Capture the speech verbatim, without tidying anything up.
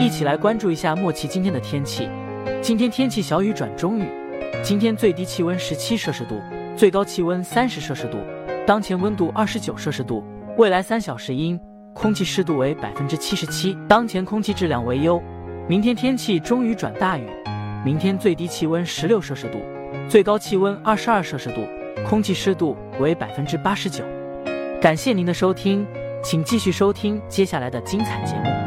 一起来关注一下莫奇今天的天气。今天天气小雨转中雨，今天最低气温十七摄氏度，最高气温三十摄氏度，当前温度二十九摄氏度，未来三小时阴，空气湿度为百分之七十七，当前空气质量为优。明天天气中雨转大雨，明天最低气温十六摄氏度，最高气温二十二摄氏度，空气湿度为百分之八十九。感谢您的收听，请继续收听接下来的精彩节目。